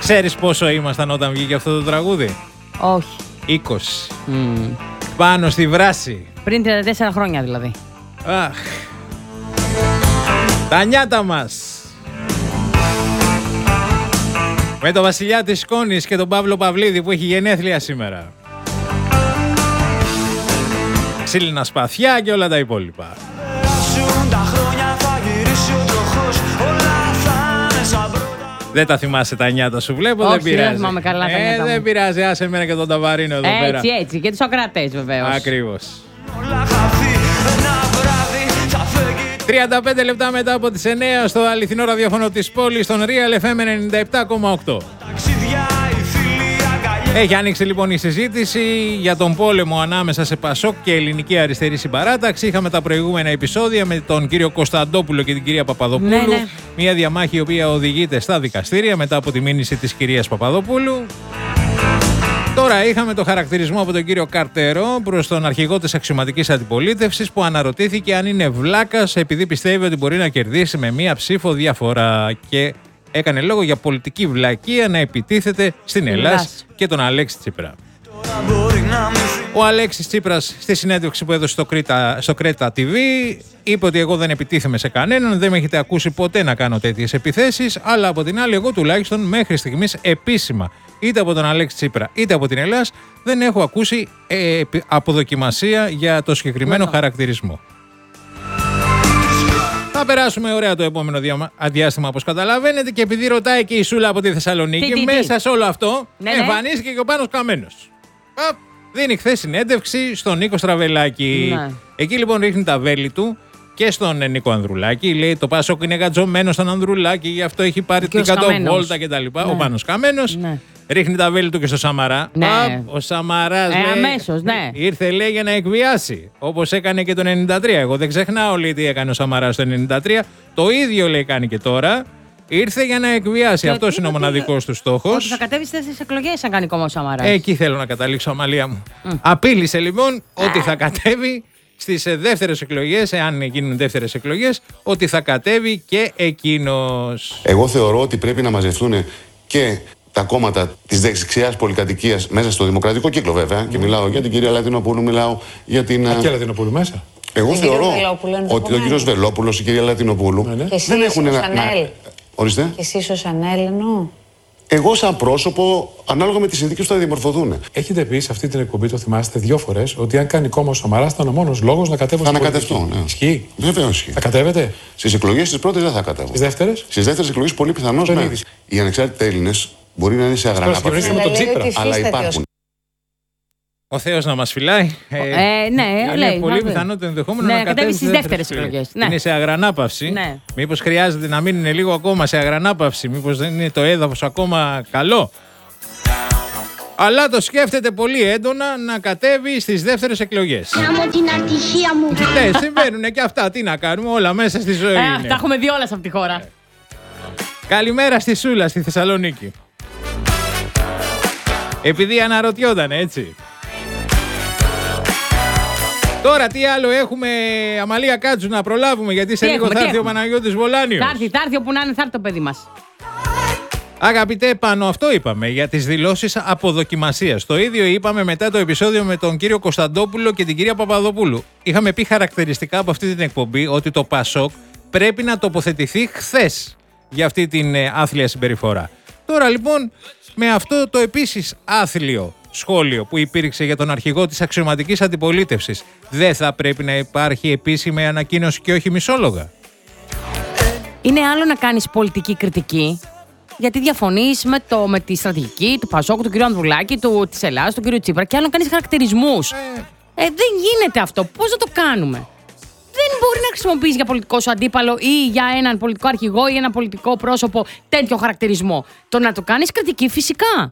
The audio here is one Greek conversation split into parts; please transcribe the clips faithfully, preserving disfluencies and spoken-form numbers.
Ξέρεις πόσο ήμασταν όταν βγήκε αυτό το τραγούδι? Όχι. είκοσι. Mm. Πάνω στη βράση. Πριν τριάντα τέσσερα χρόνια δηλαδή. Αχ. Τα νιάτα μας. Με τον Βασιλιά της Σκόνης και τον Παύλο Παυλίδη που έχει γενέθλια σήμερα. Ξύλινα σπαθιά και όλα τα υπόλοιπα. Δεν τα θυμάσαι τα νιάτα σου, βλέπω. Όχι, δεν πειράζει. δεν θυμάμαι καλά τα ε, νιάτα δεν μου. πειράζει, άσε εμένα και τον Ταβαρίνο εδώ έτσι, πέρα. Έτσι, έτσι. Και τους Σοκρατές βεβαίως. Ακριβώς. τριάντα πέντε λεπτά μετά από τις εννιά στο αληθινό ραδιόφωνο της πόλης, στον Real εφ εμ ενενήντα επτά κόμμα οκτώ. Έχει ανοίξει λοιπόν η συζήτηση για τον πόλεμο ανάμεσα σε Πασόκ και Ελληνική Αριστερή Συμπαράταξη. Είχαμε τα προηγούμενα επεισόδια με τον κύριο Κωνσταντόπουλο και την κυρία Παπαδοπούλου. Ναι, ναι. Μια διαμάχη η οποία οδηγείται στα δικαστήρια μετά από τη μήνυση της κυρίας Παπαδοπούλου. Τώρα είχαμε το χαρακτηρισμό από τον κύριο Καρτερό προς τον αρχηγό της αξιωματικής αντιπολίτευσης που αναρωτήθηκε αν είναι βλάκας επειδή πιστεύει ότι μπορεί να κερδίσει με μία ψήφο διαφορά και έκανε λόγο για πολιτική βλακεία να επιτίθεται στην Ελλάς και τον Αλέξη Τσίπρα. Ο Αλέξης Τσίπρας στη συνέντευξη που έδωσε στο, Κρήτα, στο Κρέτα τι βι είπε ότι εγώ δεν επιτίθεμαι σε κανέναν, δεν με έχετε ακούσει ποτέ να κάνω τέτοιες επιθέσεις, αλλά από την άλλη εγώ τουλάχιστον μέχρι στιγμής επίσημα είτε από τον Αλέξη Τσίπρα είτε από την Ελλάς δεν έχω ακούσει ε, αποδοκιμασία για το συγκεκριμένο Λέβαια. χαρακτηρισμό. Θα περάσουμε ωραία το επόμενο διάστημα όπως καταλαβαίνετε και επειδή ρωτάει και η Σούλα από τη Θεσσαλονίκη, τι, τι, μέσα τι. σε όλο αυτό ναι, εμφανίστηκε ναι. και ο Πάνος Καμένος. Α, δίνει χθες συνέντευξη στον Νίκο Στραβελάκη. Ναι. Εκεί λοιπόν ρίχνει τα βέλη του και στον Νίκο Ανδρουλάκη. Λέει το Πασόκ είναι γατζωμένο στον Ανδρουλάκη, γι' αυτό έχει πάρει την εκατό βόλτα κτλ. Ναι. Ο Πάνος Καμένος. Ναι. Ρίχνει τα βέλη του και στο Σαμαρά. Ναι. Α, ο Σαμαράς ε, λέει, αμέσως, ναι. ήρθε λέει για να εκβιάσει. Όπως έκανε και το ενενήντα τρία. Εγώ δεν ξεχνάω λέει τι έκανε ο Σαμαράς το ενενήντα τρία. Το ίδιο λέει κάνει και τώρα. Ήρθε για να εκβιάσει. Αυτός είναι ο μοναδικός του στόχος. Ότι θα κατέβει στις εκλογές αν κάνει κόμμα ο Σαμαράς. Εκεί θέλω να καταλήξω, Αμαλία μου. Mm. Απείλησε λοιπόν ότι θα κατέβει στις δεύτερες εκλογές, εάν γίνουν δεύτερες εκλογές, ότι θα κατέβει και εκείνος. Εγώ θεωρώ ότι πρέπει να μαζευτούν και τα κόμματα της δεξιάς πολυκατοικίας μέσα στο δημοκρατικό κύκλο, βέβαια. Mm. Και μιλάω για την κυρία Λατινοπούλου, μιλάω για την. Α, και Λατινοπούλου μέσα. Εγώ και θεωρώ ότι ο κύριος Βελόπουλος, η κυρία Λατινοπούλου. Ναι, ναι. Και δεν έχουν ένα. Να... Ορίστε. Και εσύ ως Ανέλ εννοώ. Εγώ, σαν πρόσωπο, ανάλογα με τις συνθήκες που θα διαμορφωθούν. Έχετε πει σε αυτή την εκπομπή, το θυμάστε δύο φορές, ότι αν κάνει κόμμα ο Σαμαράς ήταν ο μόνος λόγος να κατέβω στην πολιτική. Θα ανακατευτώ, ναι. Ισχύει. Βεβαίως ισχύει. Θα κατέβετε. Στις εκλογές τις πρώτες δεν θα κατέβω. Στις δεύτερες. Στις δεύτερες εκλογές πολύ πιθανώς ναι. Οι ανεξάρτητοι Έλληνες μπορεί να είναι σε αγρανάπαυση. Αλλά υπάρχουν. Ο Θεός να μας φυλάει. Ε, ε, ναι, είναι λέει, πολύ πιθανό το ενδεχόμενο ναι, να κατέβει στις δεύτερες εκλογές. Ναι. Είναι σε αγρανάπαυση. Ναι. Μήπως χρειάζεται να μείνουν λίγο ακόμα σε αγρανάπαυση. Μήπως δεν είναι το έδαφος ακόμα καλό. Αλλά το σκέφτεται πολύ έντονα να κατέβει στις δεύτερες εκλογές. Κάνω την ατυχία μου. Ναι, συμβαίνουν και αυτά. Τι να κάνουμε, όλα μέσα στη ζωή. Ε, τα έχουμε δει όλα σε αυτή τη χώρα. Ε. Καλημέρα στη Σούλα, στη Θεσσαλονίκη. Επειδή αναρωτιόταν, έτσι. Τώρα τι άλλο έχουμε, Αμαλία Κάτσου, να προλάβουμε, γιατί σε τι λίγο έχουμε, θα έρθει ο Παναγιώτης Βολάνιος. Θα έρθει, θα έρθει όπου να είναι, θα έρθει το παιδί μας. Αγαπητέ Πάνο, αυτό είπαμε για τις δηλώσεις αποδοκιμασίας. Το ίδιο είπαμε μετά το επεισόδιο με τον κύριο Κωνσταντόπουλο και την κυρία Παπαδοπούλου. Είχαμε πει χαρακτηριστικά από αυτή την εκπομπή ότι το Πασόκ πρέπει να τοποθετηθεί χθες για αυτή την άθλια συμπεριφορά. Τώρα λοιπόν, με αυτό το επίσης άθλιο σχόλιο που υπήρξε για τον αρχηγό της αξιωματικής αντιπολίτευσης, δεν θα πρέπει να υπάρχει επίσημη ανακοίνωση και όχι μισόλογα? Είναι άλλο να κάνεις πολιτική κριτική, γιατί διαφωνείς με, το, με τη στρατηγική του Πασόκ, του κ. Ανδρουλάκη, του, της Ελλάδας, του κ. Τσίπρα, και άλλο να κάνεις χαρακτηρισμούς. Ε. Ε, δεν γίνεται αυτό. Πώς να το κάνουμε? Δεν μπορεί να χρησιμοποιείς για πολιτικό σου αντίπαλο ή για έναν πολιτικό αρχηγό ή ένα πολιτικό πρόσωπο τέτοιο χαρακτηρισμό. Το να το κάνεις κριτική, φυσικά.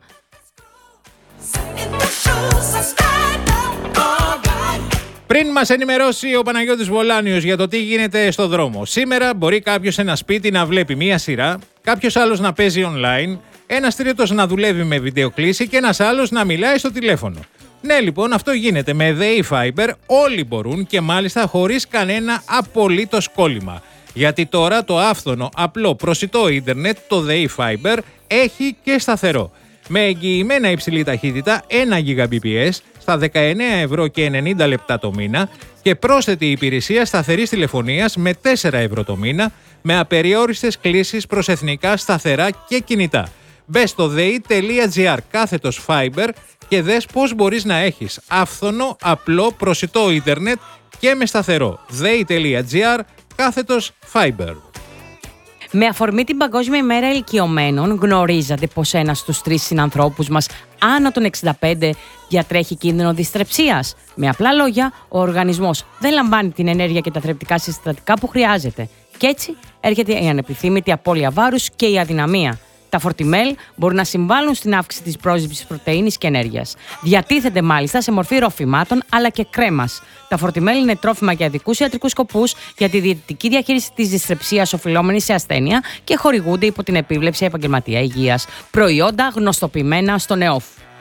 Πριν μας ενημερώσει ο Παναγιώτης Βολάνιος για το τι γίνεται στο δρόμο, σήμερα μπορεί κάποιος σε ένα σπίτι να βλέπει μία σειρά, κάποιος άλλος να παίζει online, ένας τρίτος να δουλεύει με βιντεοκλήση και ένας άλλος να μιλάει στο τηλέφωνο. Ναι, λοιπόν, αυτό γίνεται με ΔΕΗ Fiber, όλοι μπορούν και μάλιστα χωρίς κανένα απολύτως κόλλημα. Γιατί τώρα το άφθονο, απλό, προσιτό ίντερνετ, το ΔΕΗ Fiber, έχει και σταθερό. Με εγγυημένα υψηλή ταχύτητα ένα Gbps στα δεκαεννέα ευρώ και ενενήντα λεπτά το μήνα και πρόσθετη υπηρεσία σταθερής τηλεφωνίας με τέσσερα ευρώ το μήνα με απεριόριστες κλήσεις προς εθνικά σταθερά και κινητά. Μπες στο δε.gr κάθετος Fiber και δες πώς μπορείς να έχεις άφθονο, απλό, προσιτό ίντερνετ και με σταθερό. δε.gr κάθετος Fiber. Με αφορμή την Παγκόσμια ημέρα ηλικιωμένων, γνωρίζατε πως ένας στους τρεις συνανθρώπους μας άνω των εξήντα πέντε διατρέχει κίνδυνο δυστρεψίας. Με απλά λόγια, ο οργανισμός δεν λαμβάνει την ενέργεια και τα θρεπτικά συστατικά που χρειάζεται. Και έτσι έρχεται η ανεπιθύμητη απώλεια βάρους και η αδυναμία. Τα φορτιμέλ μπορούν να συμβάλλουν στην αύξηση της πρόσληψης πρωτεΐνης και ενέργειας. Διατίθεται μάλιστα σε μορφή ροφημάτων αλλά και κρέμας. Τα φορτιμέλ είναι τρόφιμα για ειδικούς ιατρικούς σκοπούς για τη διαιτητική διαχείριση της δυστρεψίας οφειλόμενης σε ασθένεια και χορηγούνται υπό την επίβλεψη επαγγελματία υγείας. Προϊόντα γνωστοποιημένα στο ΝΕΟΦ.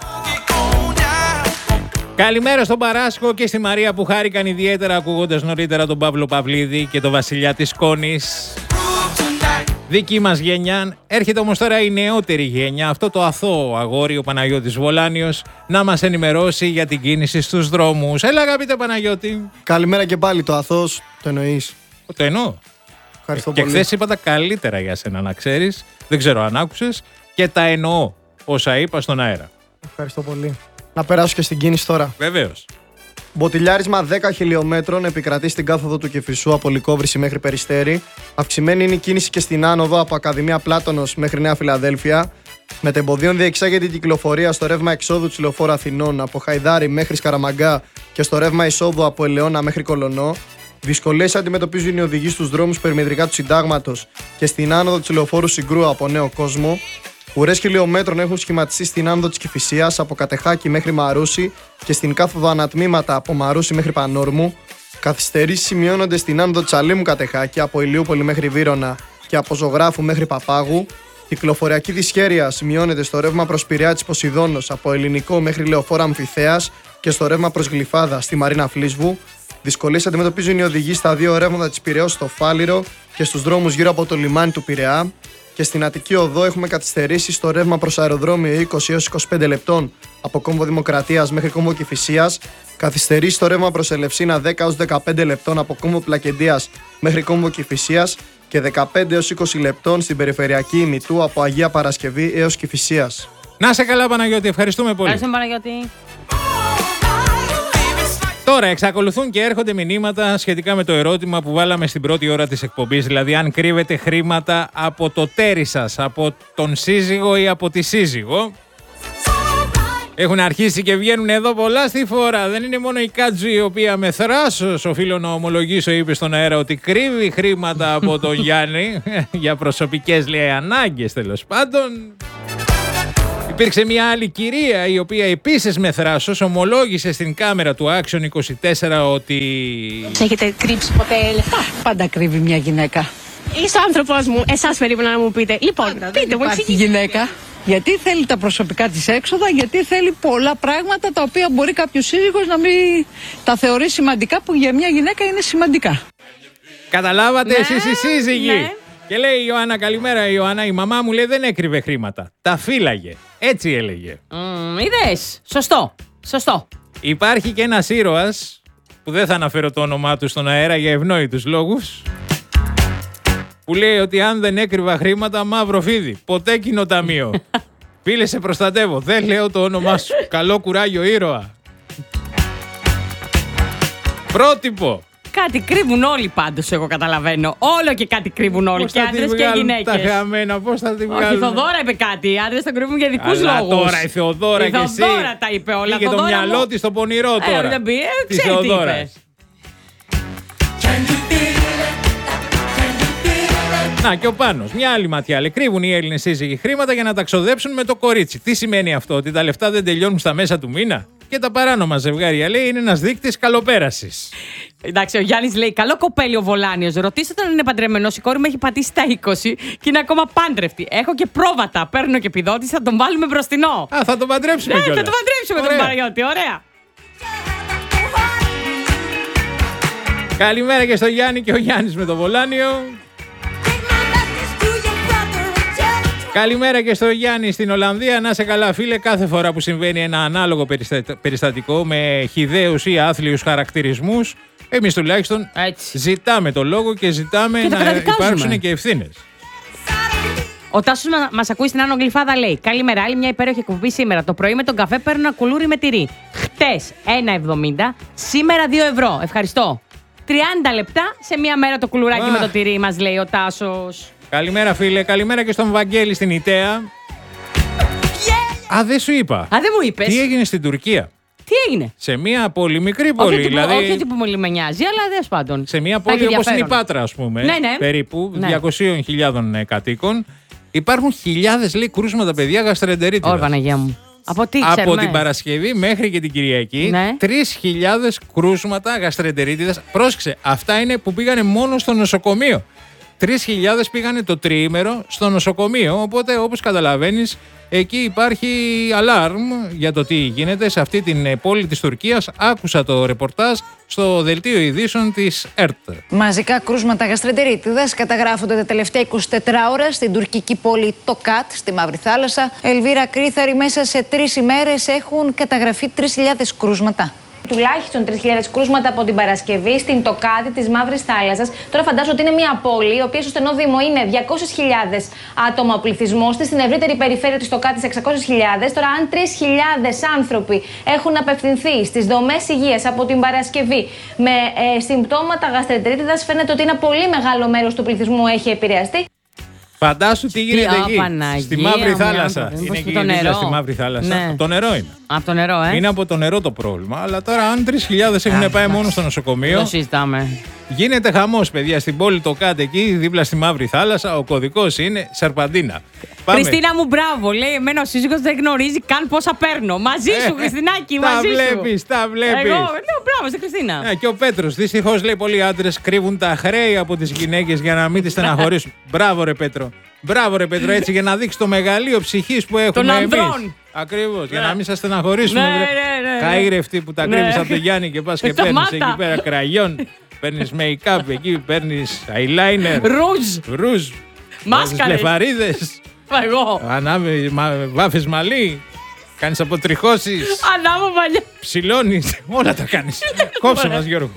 Καλημέρα στον Παράσκο και στη Μαρία που χάρηκαν ιδιαίτερα ακούγοντας νωρίτερα τον Παύλο Παυλίδη και τον Βασιλιά της Σκόνης. Δική μας γενιά. Έρχεται όμως τώρα η νεότερη γενιά, αυτό το αθώο αγόρι, ο Παναγιώτης Βολάνιος, να μας ενημερώσει για την κίνηση στους δρόμους. Έλα αγαπητέ Παναγιώτη. Καλημέρα και πάλι, το αθώος το εννοείς? Το εννοώ. Ευχαριστώ και πολύ. χθες είπα τα καλύτερα για σένα να ξέρεις, δεν ξέρω αν άκουσες, και τα εννοώ όσα είπα στον αέρα. Ευχαριστώ πολύ. Να περάσω και στην κίνηση τώρα. Βεβαίως. Μποτιλιάρισμα δέκα χιλιόμετρων επικρατεί στην κάθοδο του Κηφισού από Λυκόβρηση μέχρι Περιστέρι. Αυξημένη είναι η κίνηση και στην άνοδο από Ακαδημία Πλάτωνος μέχρι Νέα Φιλαδέλφια. Μετεμποδίων διεξάγεται η κυκλοφορία στο ρεύμα εξόδου της Λεωφόρου Αθηνών από Χαϊδάρι μέχρι Σκαραμαγκά και στο ρεύμα εισόδου από Ελαιώνα μέχρι Κολονό. Δυσκολίες αντιμετωπίζουν οι οδηγοί στους δρόμους περιμετρικά του Συντάγματος και στην άνοδο της Λεωφόρου Συγκρού από Νέο Κόσμο. Ουρές χιλιόμετρων έχουν σχηματιστεί στην άνοδο της Κηφισίας από Κατεχάκη μέχρι Μαρούσι και στην κάθοδο ανατμήματα από Μαρούσι μέχρι Πανόρμου. Καθυστερήσεις σημειώνονται στην άνοδο της Αλήμου Κατεχάκη από Ηλιούπολη μέχρι Βύρωνα και από Ζωγράφου μέχρι Παπάγου. Κυκλοφοριακή δυσχέρεια σημειώνεται στο ρεύμα προς Πειραιά της Ποσειδώνος από Ελληνικό μέχρι Λεωφόρο Αμφιθέας και στο ρεύμα προς Γλυφάδα στη Μαρίνα Φλίσβου. Δυσκολίες αντιμετωπίζουν οι οδηγοί στα δύο ρεύματα της Πειραιώς στο Φάληρο και στους δρόμους γύρω από το λιμάνι του Πειραιά. Και στην Αττική Οδό έχουμε καθυστερήσει στο ρεύμα προς αεροδρόμιο είκοσι έως είκοσι πέντε λεπτών από Κόμβο Δημοκρατίας μέχρι Κόμβο Κηφισίας. Καθυστερήσει στο ρεύμα προς Ελευσίνα δέκα έως δεκαπέντε λεπτών από Κόμβο Πλακεντίας μέχρι Κόμβο Κηφισίας και δεκαπέντε έως είκοσι λεπτών στην περιφερειακή ημιτού από Αγία Παρασκευή έως Κηφισίας. Να σε καλά Παναγιώτη, ευχαριστούμε πολύ. Ευχαριστούμε Παναγιώτη. Τώρα εξακολουθούν και έρχονται μηνύματα σχετικά με το ερώτημα που βάλαμε στην πρώτη ώρα της εκπομπής, δηλαδή αν κρύβετε χρήματα από το τέρι σας, από τον σύζυγο ή από τη σύζυγο. Έχουν αρχίσει και βγαίνουν εδώ πολλά στη φόρα. Δεν είναι μόνο η Κάτζου η οποία με θράσος, οφείλω να ομολογήσω, είπε στον αέρα ότι κρύβει χρήματα από τον Γιάννη για προσωπικές, λέει, ανάγκες τέλος πάντων. Υπήρξε μια άλλη κυρία η οποία επίσης με θράσος ομολόγησε στην κάμερα του Action είκοσι τέσσερα ότι... Έχετε κρύψει ποτέ λεφτά? Πάντα κρύβει μια γυναίκα. Είσαι ο άνθρωπός μου, εσάς περίπου να μου πείτε. Λοιπόν, Πάντα, πείτε δεν μου, υπάρχει εξηγήστε. γυναίκα. Γιατί θέλει τα προσωπικά της έξοδα, γιατί θέλει πολλά πράγματα τα οποία μπορεί κάποιος σύζυγος να μην τα θεωρεί σημαντικά, που για μια γυναίκα είναι σημαντικά. Καταλάβατε Ναι, εσείς οι σύζυγοι. ναι. Και λέει η Ιωάννα, καλημέρα Ιωάννα, η μαμά μου λέει δεν έκρυβε χρήματα. Τα φύλαγε. Έτσι έλεγε. Mm, είδες. Σωστό. Σωστό. Υπάρχει και ένας ήρωας που δεν θα αναφέρω το όνομά του στον αέρα για ευνόητους λόγους, που λέει ότι αν δεν έκρυβα χρήματα, μαύρο φίδι. Ποτέ κοινοταμείο. Φίλε, σε προστατεύω. Δεν λέω το όνομά σου. Καλό κουράγιο, ήρωα. Πρότυπο. Κάτι κρύβουν όλοι πάντως, εγώ καταλαβαίνω. Όλο και κάτι κρύβουν όλοι. Πώς Και θα τη άντρες και βγάλουν γυναίκες. τα χαμένα, πώς θα τη βγάλουν. Όχι, η Θοδόρα είπε κάτι. Οι άντρες τα κρύβουν για δικούς Αλλά λόγους. τώρα η Θεοδόρα η και εσύ. Θοδόρα τα είπε όλα. Πήγε το Θοδόρα μυαλό μου- της στο πονηρό Ε, τώρα. δεν πει, ε, Της ξέρει τι Θεοδόρας. είπε. Να και ο Πάνος, μια άλλη ματιά. Λέει, κρύβουν οι Έλληνες σύζυγοι χρήματα για να τα ξοδέψουν με το κορίτσι. Τι σημαίνει αυτό, ότι τα λεφτά δεν τελειώνουν στα μέσα του μήνα? Και τα παράνομα ζευγάρια, λέει, είναι ένας δείκτης καλοπέρασης. Εντάξει, ο Γιάννης λέει: Καλό κοπέλι ο Βολάνιος. Ρωτήστε τον αν είναι παντρεμένος. Η κόρη μου έχει πατήσει τα είκοσι και είναι ακόμα πάντρευτη. Έχω και πρόβατα. Παίρνω και επιδότηση. Θα τον βάλουμε μπροστινό. Α, θα τον παντρέψουμε Ναι, κιόλας. θα τον παντρέψουμε τον Ωραία. Παναγιώτη. Ωραία. Καλημέρα και στο Γιάννη και ο Γιάννης με το Βολάνιο. Καλημέρα και στο Γιάννη στην Ολλανδία. Να σε καλά, φίλε. Κάθε φορά που συμβαίνει ένα ανάλογο περιστατικό με χυδαίους ή άθλιους χαρακτηρισμούς, εμείς τουλάχιστον έτσι ζητάμε το λόγο και ζητάμε και να υπάρξουν και ευθύνες. Ο Τάσος μας ακούει στην Άνω Γλυφάδα, λέει: Καλημέρα, άλλη μια υπέροχη εκπομπή σήμερα. Το πρωί με τον καφέ παίρνω ένα κουλούρι με τυρί. Χτες ένα εβδομήντα, σήμερα δύο ευρώ. Ευχαριστώ. τριάντα λεπτά σε μια μέρα το κουλουράκι ah. με το τυρί, μας λέει ο Τάσος. Καλημέρα, φίλε. Καλημέρα και στον Βαγγέλη στην Ιταία. Yeah. Α, δεν σου είπα. Α, δεν μου είπες. Τι έγινε στην Τουρκία. Τι έγινε. Σε μια πολύ μικρή πόλη. Όχι, δηλαδή... όχι ότι που μου λιμενιάζει, αλλά δεν πάντων. Σε μια πόλη όπως είναι η Πάτρα, ας πούμε. Ναι, ναι. Περίπου ναι. διακόσιες χιλιάδες κατοίκων. Υπάρχουν χιλιάδες, λέει, κρούσματα, παιδιά, γαστρεντερίτιδας. Ω, Παναγία μου. Από τι Από ξέρουμε. την Παρασκευή μέχρι και την Κυριακή, ναι. τρεις χιλιάδες κρούσματα γαστρεντερίτιδας. Πρόσεξε, αυτά είναι που πήγανε μόνο στο νοσοκομείο. τρεις χιλιάδες πήγανε το τριήμερο στο νοσοκομείο. Οπότε, όπως καταλαβαίνεις, εκεί υπάρχει αλάρμ για το τι γίνεται σε αυτή την πόλη της Τουρκίας. Άκουσα το ρεπορτάζ στο δελτίο ειδήσεων της ΕΡΤ. Μαζικά κρούσματα γαστρεντερίτιδας καταγράφονται τα τελευταία είκοσι τέσσερις ώρες στην τουρκική πόλη Τοκάτ, στη Μαύρη Θάλασσα. Ελβίρα Κρύθαρη, μέσα σε τρεις ημέρες έχουν καταγραφεί τρεις χιλιάδες κρούσματα. Τουλάχιστον τρεις χιλιάδες κρούσματα από την Παρασκευή στην Τοκάτη της Μαύρης Θάλασσας. Τώρα φαντάζομαι ότι είναι μια πόλη, η οποία στο στενό δήμο είναι διακόσιες χιλιάδες άτομα ο πληθυσμός της, στην ευρύτερη περιφέρεια της Τοκάτης εξακόσιες χιλιάδες. Τώρα, αν τρεις χιλιάδες άνθρωποι έχουν απευθυνθεί στις δομές υγείας από την Παρασκευή με ε, συμπτώματα γαστρεντερίτιδας, φαίνεται ότι ένα πολύ μεγάλο μέρος του πληθυσμού έχει επηρεαστεί. Φαντάσου τι γίνεται εκεί, Παναγία, στη Μαύρη Θάλασσα. Είναι εκεί δίπλα στη Μαύρη Θάλασσα. Ναι. Από το νερό είναι. Από το νερό, ε. Είναι από το νερό το πρόβλημα. Αλλά τώρα, αν τρεις χιλιάδες έχουν πάει μόνο στο νοσοκομείο. Το συζητάμε. Γίνεται χαμός, παιδιά, στην πόλη το Κάτε εκεί, δίπλα στη Μαύρη Θάλασσα. Ο κωδικός είναι Σαρπαντίνα. Χριστίνα μου, μπράβο, λέει. Εμένα ο σύζυγος δεν γνωρίζει καν πόσα παίρνω. Μαζί σου, Χριστινάκη, μαζί σου. Τα βλέπεις, τα βλέπεις. Εγώ, λέω μπράβο στη Χριστίνα. Ε, και ο Πέτρος, δυστυχώς, λέει, πολλοί άντρες κρύβουν τα χρέη από τις γυναίκες για να μην τις στεναχωρήσουν. Μπράβο, ρε Πέτρο. Μπράβο, ρε Πέτρο, έτσι για να δείξει το μεγαλείο ψυχής που έχουμε εμείς. Ακριβώς, για να μην σας στεναχωρήσουμε. Ναι, ναι, ναι. Καήρευτοι που τα κρύβεις από το Γιάννη και πας και παίρνεις εκεί πέρα κραγιόν. Παίρνεις make-up εκεί, παίρνεις eyeliner. Ρουζ. Ρουζ. Μάσκαρες. Λεφαρίδες. Εγώ. Ανάβει, βάφεις μαλλί. Κάνεις αποτριχώσεις. Ανάβω μαλλιά. Ψηλώνεις. Όλα τα κάνεις. Κόψε μας, Γιώργο.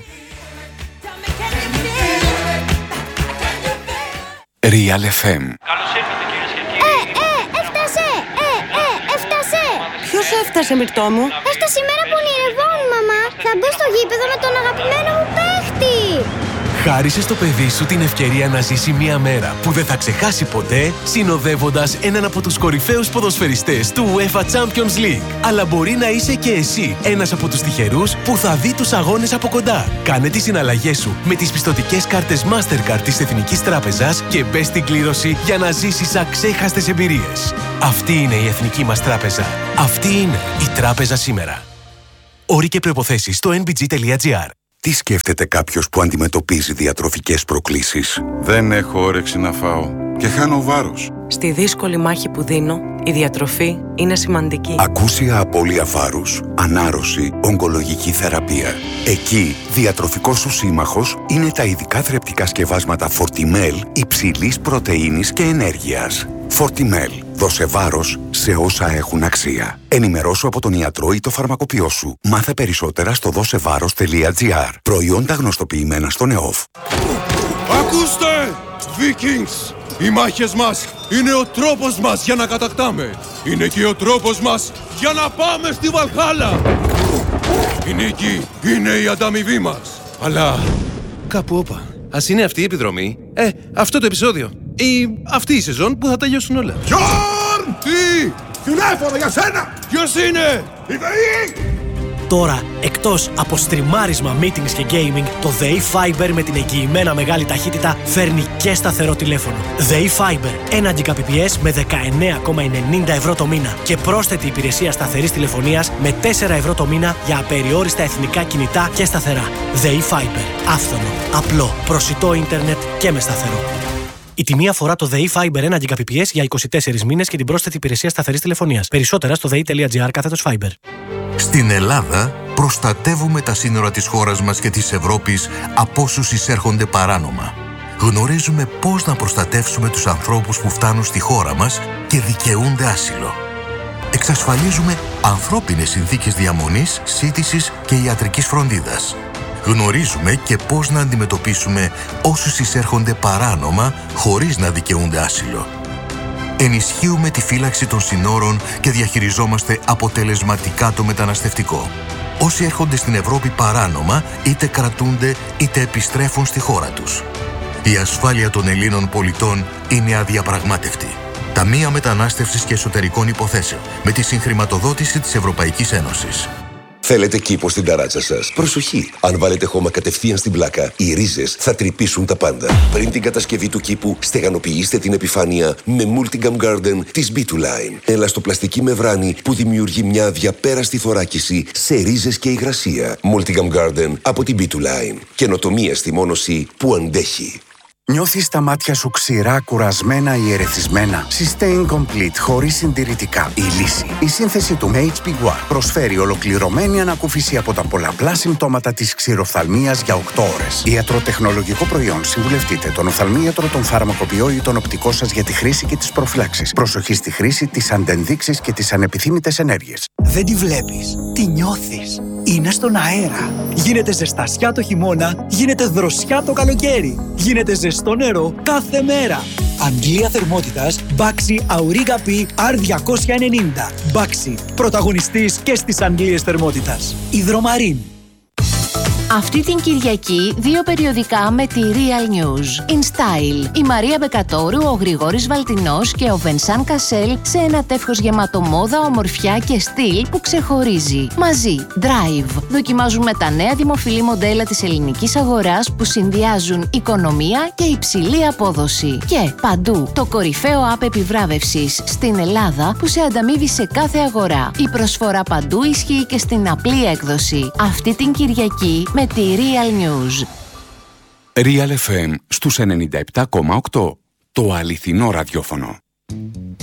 Real εφ εμ. Καλώς ήρθατε, κυρίες και κύριοι. Ε, ε, έφτασε! Ε, ε, έφτασε! Ποιος έφτασε, Μυρτώ μου? Έφτασε η μέρα που ονειρευόμουν, μαμά. Θα μπω στο γήπεδο με τον αγαπημένο μου παίχτη. Χάρισε στο παιδί σου την ευκαιρία να ζήσει μια μέρα που δεν θα ξεχάσει ποτέ, συνοδεύοντας έναν από τους κορυφαίους ποδοσφαιριστές του UEFA Champions League. Αλλά μπορεί να είσαι και εσύ ένας από τους τυχερούς που θα δει τους αγώνες από κοντά. Κάνε τις συναλλαγές σου με τις πιστωτικές κάρτες Mastercard της Εθνικής Τράπεζας και μπες στην κλήρωση για να ζήσεις αξέχαστες εμπειρίες. Αυτή είναι η Εθνική μας Τράπεζα. Αυτή είναι η Τράπεζα σήμερα. Όροι και προϋποθέσεις στο εν μπι τζι τελεία τζι άρ. Τι σκέφτεται κάποιος που αντιμετωπίζει διατροφικές προκλήσεις? Δεν έχω όρεξη να φάω και χάνω βάρος. Στη δύσκολη μάχη που δίνω, η διατροφή είναι σημαντική. Ακούσια απώλεια βάρους, ανάρρωση, ογκολογική θεραπεία. Εκεί, διατροφικός σου σύμμαχος είναι τα ειδικά θρεπτικά σκευάσματα Fortimel υψηλής πρωτεΐνης και ενέργειας. Fortimel. Δώσε βάρος σε όσα έχουν αξία. Ενημερώσου από τον ιατρό ή το φαρμακοποιό σου. Μάθε περισσότερα στο δώσεβάρος τελεία τζι άρ. Προϊόντα γνωστοποιημένα στον ΕΟΦ. Ακούστε! Vikings! Οι μάχες μας είναι ο τρόπος μας για να κατακτάμε. Είναι και ο τρόπος μας για να πάμε στη Βαλχάλα. Η νίκη είναι η ανταμοιβή μας. Αλλά κάπου όπα. Ας είναι αυτή η επιδρομή, ε, αυτό το επεισόδιο ή αυτή η σεζόν που θα τελειώσουν όλα. Γιόρν! Τι! Τηλέφωνο για σένα! Ποιος είναι? Η ΔΕΗ! Τώρα, εκτός από στριμάρισμα, meetings και gaming, το ΔΕΗ Fiber με την εγγυημένα μεγάλη ταχύτητα φέρνει και σταθερό τηλέφωνο. ΔΕΗ Fiber, ένα Gbps με δεκαεννέα κόμμα ενενήντα ευρώ το μήνα και πρόσθετη υπηρεσία σταθερής τηλεφωνίας με τέσσερα ευρώ το μήνα για απεριόριστα εθνικά κινητά και σταθερά. ΔΕΗ Fiber, άφθονο, απλό, προσιτό ίντερνετ και με σταθερό. Η τιμή αφορά το ΔΕΗ Fiber ένα Gbps για είκοσι τέσσερις μήνες και την πρόσθετη υπηρεσία σταθερής τηλεφωνίας. Περισσότερα στο δei τελεία τζι άρ κάθετος Fiber. Στην Ελλάδα προστατεύουμε τα σύνορα της χώρας μας και της Ευρώπης από όσους εισέρχονται παράνομα. γνωρίζουμε πώς να προστατεύσουμε τους ανθρώπους που φτάνουν στη χώρα μας και δικαιούνται άσυλο. Εξασφαλίζουμε ανθρώπινες συνθήκες διαμονής, σύντησης και ιατρικής φροντίδας. Γνωρίζουμε και πώς να αντιμετωπίσουμε όσους εισέρχονται παράνομα χωρίς να δικαιούνται άσυλο. Ενισχύουμε τη φύλαξη των συνόρων και διαχειριζόμαστε αποτελεσματικά το μεταναστευτικό. Όσοι έρχονται στην Ευρώπη παράνομα, είτε κρατούνται είτε επιστρέφουν στη χώρα τους. Η ασφάλεια των Ελλήνων πολιτών είναι αδιαπραγμάτευτη. Ταμεία Μετανάστευσης και Εσωτερικών Υποθέσεων, με τη συγχρηματοδότηση της Ευρωπαϊκής Ένωσης. Θέλετε κήπο στην ταράτσα σας? Προσοχή! Αν βάλετε χώμα κατευθείαν στην πλάκα, οι ρίζες θα τρυπήσουν τα πάντα. Πριν την κατασκευή του κήπου, στεγανοποιήστε την επιφάνεια με Multigam Garden της μπι δύο Line. Ελαστοπλαστική μεμβράνη που δημιουργεί μια αδιαπέραστη θωράκιση σε ρίζες και υγρασία. Multigam Garden από την μπι δύο Line. Καινοτομία στη μόνωση που αντέχει. Νιώθεις τα μάτια σου ξηρά, κουρασμένα ή ερεθισμένα? Sustain Complete χωρίς συντηρητικά. Η λύση. Η σύνθεση του έιτς πι One προσφέρει ολοκληρωμένη ανακούφιση από τα πολλαπλά συμπτώματα της ξηροφθαλμίας για οκτώ ώρες. Ιατροτεχνολογικό προϊόν. Συμβουλευτείτε τον οφθαλμίατρο, τον φαρμακοποιό ή τον οπτικό σας για τη χρήση και τις προφυλάξεις. Προσοχή στη χρήση, τις αντενδείξεις και τις ανεπιθύμητες ενέργειες. Δεν τη βλέπεις, τη νιώθεις. Είναι στον αέρα. Γίνεται ζεστασιά το χειμώνα, γίνεται δροσιά το καλοκαίρι. Γίνεται ζεστό νερό κάθε μέρα. Αγγλία θερμότητας Baxi Auriga P αρ διακόσια ενενήντα. Baxi, πρωταγωνιστής και στις αγγλίες θερμότητας. Υδρομαρίν. Αυτή την Κυριακή, δύο περιοδικά με τη Real News. In Style, η Μαρία Μπεκατόρου, ο Γρηγόρης Βαλτινός και ο Βενσάν Κασέλ σε ένα τεύχος γεμάτο μόδα, ομορφιά και στυλ που ξεχωρίζει. Μαζί, Drive. Δοκιμάζουμε τα νέα δημοφιλή μοντέλα της ελληνικής αγοράς που συνδυάζουν οικονομία και υψηλή απόδοση. Και παντού, το κορυφαίο app επιβράβευσης στην Ελλάδα που σε ανταμείβει σε κάθε αγορά. Η προσφορά παντού ισχύει και στην απλή έκδοση. Αυτή την Κυριακή με τη Real News. Real εφ εμ στους ενενήντα επτά κόμμα οκτώ. Το αληθινό ραδιόφωνο.